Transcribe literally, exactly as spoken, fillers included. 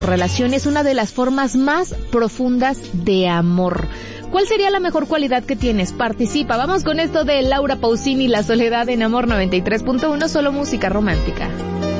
relación es una de las formas más profundas de amor. ¿Cuál sería la mejor cualidad que tienes? Participa. Vamos con esto de Laura Pausini, La soledad en Amor noventa y tres punto uno, solo música romántica.